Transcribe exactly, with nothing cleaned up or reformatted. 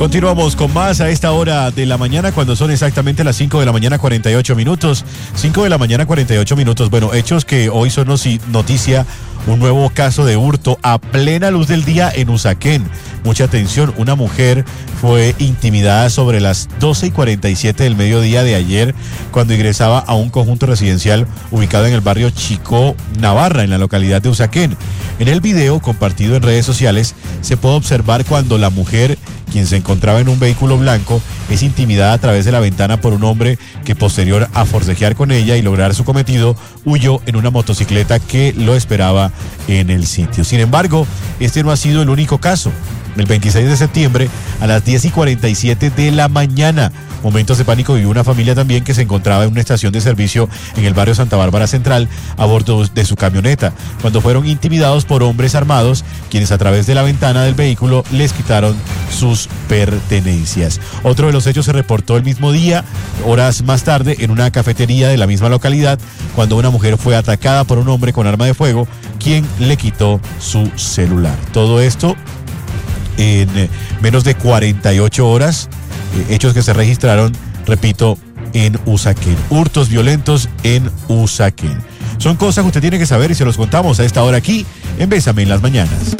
Continuamos con más a esta hora de la mañana, cuando son exactamente las cinco de la mañana, cuarenta y ocho minutos. cinco de la mañana, cuarenta y ocho minutos. Bueno, hechos que hoy son noticia. Un nuevo caso de hurto a plena luz del día en Usaquén. Mucha atención, una mujer fue intimidada sobre las doce y cuarenta y siete del mediodía de ayer cuando ingresaba a un conjunto residencial ubicado en el barrio Chico Navarra, en la localidad de Usaquén. En el video compartido en redes sociales se puede observar cuando la mujer, quien se encontraba en un vehículo blanco, es intimidada a través de la ventana por un hombre que, posterior a forcejear con ella y lograr su cometido, huyó en una motocicleta que lo esperaba en el sitio. Sin embargo, este no ha sido el único caso. El veintiséis de septiembre, a las diez y cuarenta y siete de la mañana, momentos de pánico vivió una familia también que se encontraba en una estación de servicio en el barrio Santa Bárbara Central a bordo de su camioneta, cuando fueron intimidados por hombres armados, quienes a través de la ventana del vehículo les quitaron sus pertenencias. Otro de los hechos se reportó el mismo día, horas más tarde, en una cafetería de la misma localidad, cuando una mujer fue atacada por un hombre con arma de fuego, quien le quitó su celular. Todo esto en menos de cuarenta y ocho horas, eh, hechos que se registraron, repito, en Usaquén. Hurtos violentos en Usaquén. Son cosas que usted tiene que saber y se los contamos a esta hora aquí en Bésame en las Mañanas.